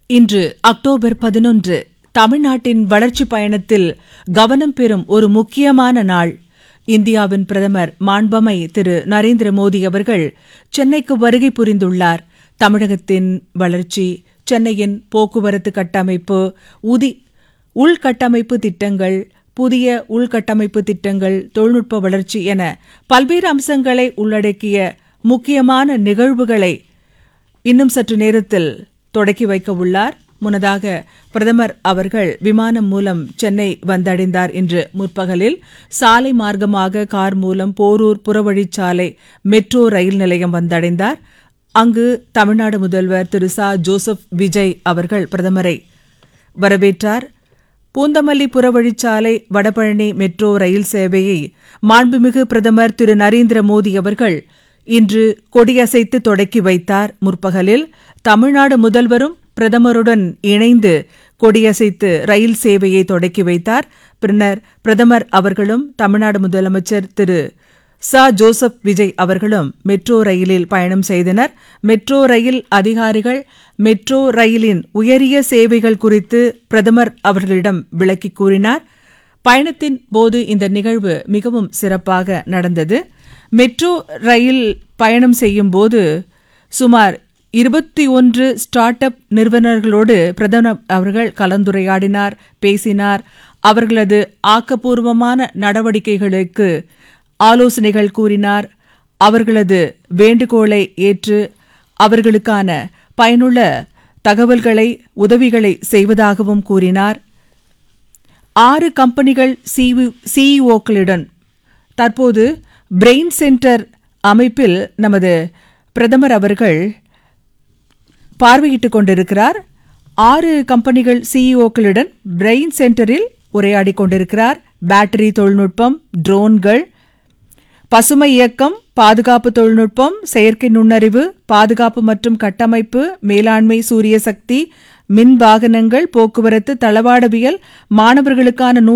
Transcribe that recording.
இன்று அக்டோபர் 11 தமிழ்நாட்டின் வளர்ச்சிப் பயணத்தில் கவனம் பெறும் ஒரு முக்கியமான நாள். இந்தியாவின் பிரதமர் மாண்பமை திரு நரேந்திர மோடி அவர்கள் சென்னைக்கு வருகை புரிந்துள்ளார். தமிழகத்தின் வளர்ச்சி, சென்னையின் போக்குவரத்து கட்டமைப்பு, உள்கட்டமைப்பு திட்டங்கள், புதிய உள்கட்டமைப்பு திட்டங்கள், தொழில்நுட்ப வளர்ச்சி என பல்வேறு அம்சங்களை உள்ளடக்கிய முக்கியமான நிகழ்வுகளை இன்னும் சற்று நேரத்தில் தொடக்கி வைக்க உள்ளார். முன்னதாக பிரதமர் அவர்கள் விமானம் மூலம் சென்னை வந்தடைந்தார். இன்று முற்பகலில் சாலை மார்க்கமாக கார் மூலம் போரூர் புறவழிச்சாலை மெட்ரோ ரயில் நிலையம் வந்தடைந்தார். அங்கு தமிழ்நாடு முதல்வர் திரு ச. ஜோசப் விஜய் அவர்கள் பிரதமரை வரவேற்றார். பூந்தமல்லி புறவழிச்சாலை வடபழனி மெட்ரோ ரயில் சேவையை மாண்புமிகு பிரதமர் திரு நரேந்திர மோடி அவர்கள் இன்று கொடியசைத்து தொடக்கி வைத்தார். முற்பகலில் தமிழ்நாடு முதல்வரும் பிரதமருடன் இணைந்து கொடியசைத்து ரயில் சேவையை தொடக்கி வைத்தார். பின்னர் பிரதமர் அவர்களும் தமிழ்நாடு முதலமைச்சர் திரு ச. ஜோசப் விஜய் அவர்களும் மெட்ரோ ரயிலில் பயணம் செய்தனர். மெட்ரோ ரயில் அதிகாரிகள் மெட்ரோ ரயிலின் உயரிய சேவைகள் குறித்து பிரதமர் அவர்களிடம் விளக்கி கூறினார். பயணத்தின் போது இந்த நிகழ்வு மிகவும் சிறப்பாக நடந்தது. மெட்ரோ ரயில் பயணம் செய்யும் போது சுமார் 21 ஸ்டார்ட் அப் நிறுவனர்களோடு பிரதமர் அவர்கள் கலந்துரையாடினார், பேசினார். அவர்களது ஆக்கப்பூர்வமான நடவடிக்கைகளுக்கு ஆலோசனைகள் கூறினார். அவர்களது வேண்டுகோளை ஏற்று அவர்களுக்கான பயனுள்ள தகவல்களை, உதவிகளை செய்வதாகவும் கூறினார். 6 கம்பெனிகள் சிஇஓக்களுடன் தற்போது பிரெயின் சென்டர் அமைப்பில் நமது பிரதமர் அவர்கள் பார்வையிட்டுக் கொண்டிருக்கிறார். 6 கம்பெனிகள் சிஇஓக்களுடன் பிரெயின் சென்டரில் உரையாடிக் கொண்டிருக்கிறார். பேட்டரி தொழில்நுட்பம், ட்ரோன்கள், பசுமை இயக்கம், பாதுகாப்பு தொழில்நுட்பம், செயற்கை நுண்ணறிவு, பாதுகாப்பு மற்றும் கட்டமைப்பு, மேலாண்மை, சூரிய சக்தி, மின் வாகனங்கள், போக்குவரத்து, தளவாடவியல், மாணவர்களுக்கான